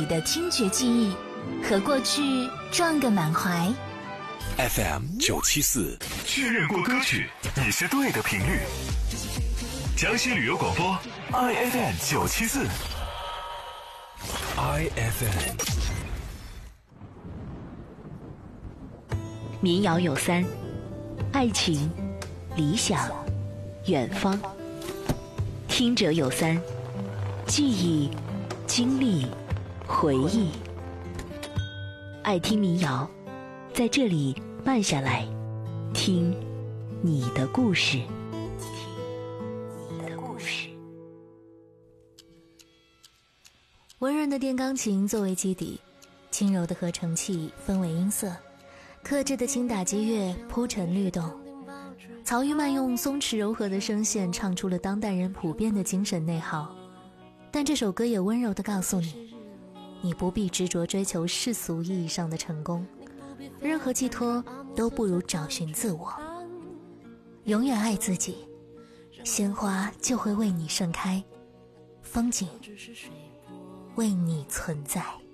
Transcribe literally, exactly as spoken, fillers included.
的听觉记忆，和过去撞个满怀。 F M 九七四， 确认过歌曲，你是对的频率。江西旅游广播 I F M 九七四 I F M。 民谣有三：爱情、理想、远方。听者有三：记忆、经历、回忆。爱听民谣，在这里慢下来，听你的故事。听你的故事。 温润的电钢琴作为基底，轻柔的合成器分为音色，克制的轻打击乐铺陈律动。曹玉曼用松弛柔和的声线唱出了当代人普遍的精神内耗，但这首歌也温柔地告诉你，你不必执着追求世俗意义上的成功，任何寄托都不如找寻自我。永远爱自己，鲜花就会为你盛开，风景为你存在。